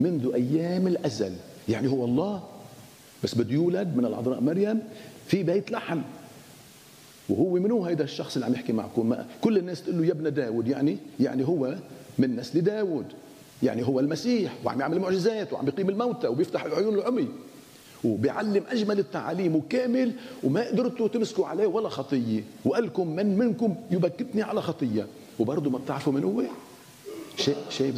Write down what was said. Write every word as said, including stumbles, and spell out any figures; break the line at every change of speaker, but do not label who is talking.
منذ أيام الأزل، يعني هو الله بس بده يولد من العذراء مريم في بيت لحم. وهو منو هيدا الشخص اللي عم يحكي معكم؟ ما كل الناس تقول له يا ابن داود، يعني يعني هو من نسل داود، يعني هو المسيح وعم يعمل معجزات وعم يقيم الموتى وبيفتح العيون العمي وبيعلم أجمل التعاليم وكامل، وما قدرتوا تمسكوا عليه ولا خطية، وقال لكم من منكم يبكتني على خطية وبرضه ما بتعرفوا من هو. شيء شيء